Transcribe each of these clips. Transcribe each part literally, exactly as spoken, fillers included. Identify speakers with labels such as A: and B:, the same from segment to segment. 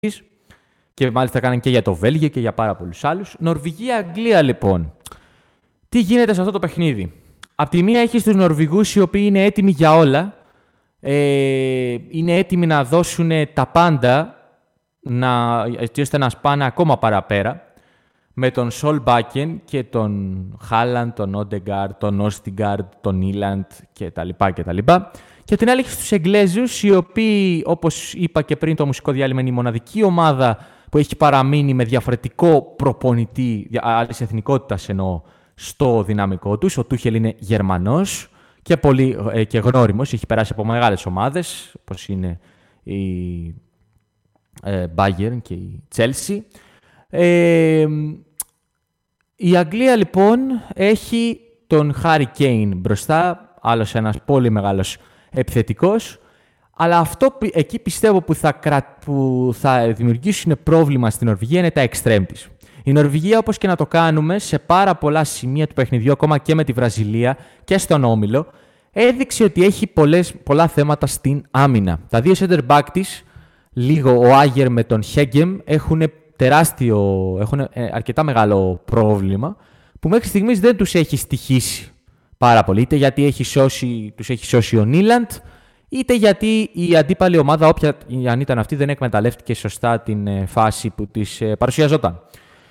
A: Και μάλιστα κάναν και για το Βέλγιο και για πάρα πολλούς άλλους. Νορβηγία-Αγγλία, λοιπόν. Τι γίνεται σε αυτό το παιχνίδι? Απ' τη μία έχεις τους Νορβηγούς οι οποίοι είναι έτοιμοι για όλα. Ε, είναι έτοιμοι να δώσουν τα πάντα να, έτσι ώστε να σπάνε ακόμα παραπέρα. Με τον Σολμπάκεν και τον Χάλαντ, τον Όντεγκαρντ, τον Όστιγκαρντ, τον Ήλαντ κτλ. κτλ. Και την άλλη έχεις τους Εγγλέζους, οι οποίοι, όπως είπα και πριν το μουσικό διάλειμμα, είναι η μοναδική ομάδα που έχει παραμείνει με διαφορετικό προπονητή, άλλης εθνικότητας εννοώ, στο δυναμικό τους. Ο Τούχελ είναι Γερμανός και, πολύ, ε, και γνώριμος, έχει περάσει από μεγάλες ομάδες, όπως είναι η ε, Bayern και η Chelsea. Ε, η Αγγλία, λοιπόν, έχει τον Χάρι Κέιν μπροστά, άλλος ένας πολύ μεγάλος επιθετικός. Αλλά αυτό εκεί πιστεύω που θα, κρα... που θα δημιουργήσουν πρόβλημα στην Νορβηγία είναι τα extreme της. Η Νορβηγία, όπως και να το κάνουμε, σε πάρα πολλά σημεία του παιχνιδιού, ακόμα και με τη Βραζιλία και στον Όμιλο, έδειξε ότι έχει πολλές, πολλά θέματα στην άμυνα. Τα δύο center back της, λίγο ο Άγερ με τον Χέγκεμ, έχουν τεράστιο, έχουν αρκετά μεγάλο πρόβλημα, που μέχρι στιγμής δεν τους έχει στοιχήσει πάρα πολύ. Είτε γιατί έχει σώσει, τους έχει σώσει ο Νίλαντ, είτε γιατί η αντίπαλη ομάδα, όποια αν ήταν αυτή, δεν εκμεταλλεύτηκε σωστά την φάση που της παρουσιαζόταν.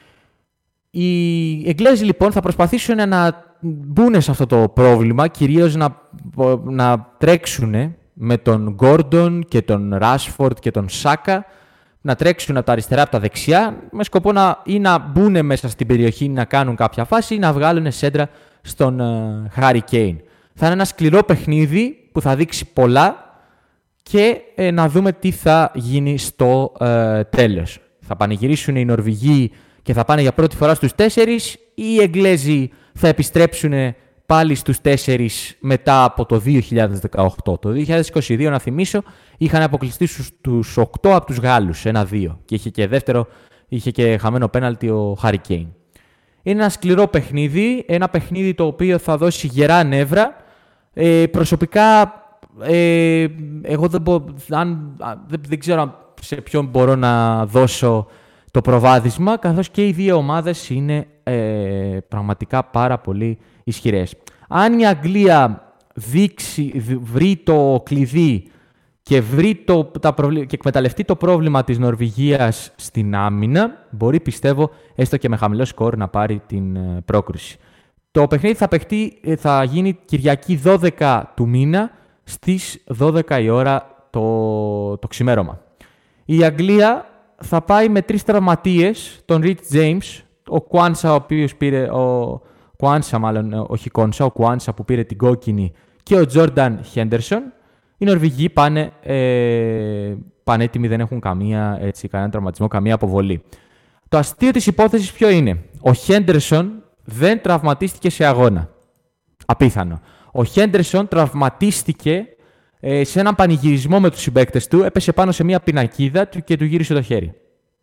A: Οι Εγγλέζοι, λοιπόν, θα προσπαθήσουν να μπουν σε αυτό το πρόβλημα, κυρίως να, να τρέξουν με τον Γκόρντον και τον Ράσφορντ και τον Σάκα, να τρέξουν από τα αριστερά από τα δεξιά, με σκοπό να, ή να μπουν μέσα στην περιοχή, να κάνουν κάποια φάση ή να βγάλουν σέντρα στον Χάρι Κέιν. Θα είναι ένα σκληρό παιχνίδι που θα δείξει πολλά και ε, να δούμε τι θα γίνει στο ε, τέλος. Θα πανηγυρίσουν οι Νορβηγοί και θα πάνε για πρώτη φορά στους τέσσερις, ή οι Εγγλέζοι θα επιστρέψουν πάλι στους τέσσερις μετά από το δύο χιλιάδες δεκαοκτώ. Το δύο χιλιάδες είκοσι δύο, να θυμίσω, είχαν αποκλειστεί στους οκτώ από τους Γάλλους, ένα δύο. Και είχε και δεύτερο, είχε και χαμένο πέναλτι ο Χάρι Κέιν. Είναι ένα σκληρό παιχνίδι, ένα παιχνίδι το οποίο θα δώσει γερά νεύρα. Ε, προσωπικά, ε, εγώ δεν, μπο, αν, δεν, δεν ξέρω σε ποιον μπορώ να δώσω το προβάδισμα, καθώς και οι δύο ομάδες είναι ε, πραγματικά πάρα πολύ ισχυρές. Αν η Αγγλία δείξει, βρει το κλειδί και, βρει το, τα προβλή, και εκμεταλλευτεί το πρόβλημα της Νορβηγίας στην άμυνα, μπορεί, πιστεύω, έστω και με χαμηλό σκορ να πάρει την ε, πρόκριση. Το παιχνίδι θα, παιχτεί, θα γίνει Κυριακή δώδεκα του μήνα στις δώδεκα η ώρα το, το ξημέρωμα. Η Αγγλία θα πάει με τρεις τραυματίες, τον Ριτ Τζέιμς, ο Κουάνσα, ο οποίος πήρε, ο Κουάνσα μάλλον, όχι Κόνσα, ο Κουάνσα που πήρε την κόκκινη, και ο Τζόρνταν Χέντερσον. Οι Νορβηγοί πάνε ε, πανέτοιμοι, δεν έχουν καμία, έτσι, κανένα τραυματισμό, καμία αποβολή. Το αστείο της υπόθεσης ποιο είναι? Ο Χέντερσον δεν τραυματίστηκε σε αγώνα. Απίθανο. Ο Χέντερσον τραυματίστηκε ε, σε έναν πανηγυρισμό με τους συμπαίκτες του, έπεσε πάνω σε μια πινακίδα του και του γύρισε το χέρι.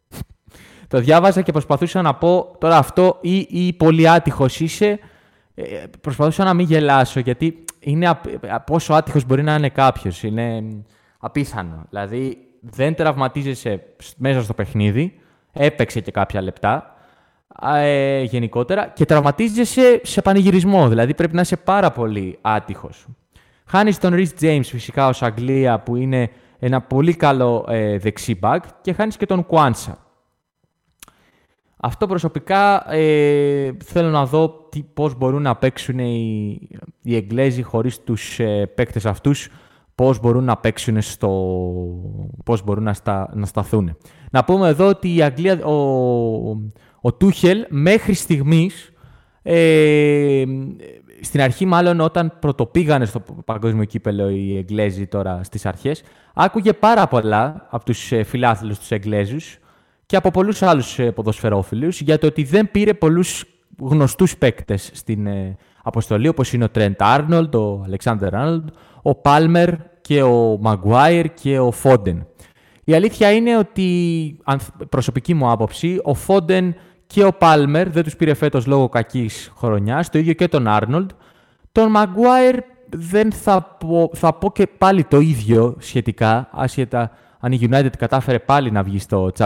A: Το διάβαζα και προσπαθούσα να πω τώρα αυτό ή, ή πολύ άτυχος είσαι. Ε, προσπαθούσα να μην γελάσω, γιατί είναι απ, πόσο άτυχος μπορεί να είναι κάποιος. Είναι απίθανο. Δηλαδή δεν τραυματίζεσαι μέσα στο παιχνίδι, έπαιξε και κάποια λεπτά ε, γενικότερα και τραυματίζεσαι σε πανηγυρισμό. Δηλαδή πρέπει να είσαι πάρα πολύ άτυχος. Χάνεις τον Ριτ Τζέιμς φυσικά ως Αγγλία, που είναι ένα πολύ καλό ε, δεξί μπακ, και χάνεις και τον Κουάνσα. Αυτό προσωπικά ε, θέλω να δω τι, πώς μπορούν να παίξουν οι, οι Εγγλέζοι χωρίς τους ε, παίκτες αυτούς, πώς μπορούν να παίξουν στο, πώς μπορούν να, στα, να σταθούν. Να πούμε εδώ ότι η Αγγλία, ο, ο Τούχελ μέχρι στιγμής, ε, στην αρχή μάλλον όταν πρωτοπήγανε στο παγκόσμιο κύπελλο οι Εγγλέζοι τώρα στις αρχές, άκουγε πάρα πολλά από τους ε, φιλάθλους τους Εγγλέζους και από πολλούς άλλους ε, ποδοσφαιρόφιλους για το ότι δεν πήρε πολλούς γνωστούς παίκτες στην ε, αποστολή, όπως είναι ο Τρέντ Άρνολντ, ο Αλεξάνδερ Άρνολντ, ο Πάλμερ και ο Μαγκουάιρ και ο Φόντεν. Η αλήθεια είναι ότι, προσωπική μου άποψη, ο Φόντεν και ο Πάλμερ δεν τους πήρε φέτος λόγω κακής χρονιάς, το ίδιο και τον Άρνολντ. Τον Μαγκουάιρ δεν θα πω, θα πω και πάλι το ίδιο σχετικά, άσχετα αν η United κατάφερε πάλι να βγει στο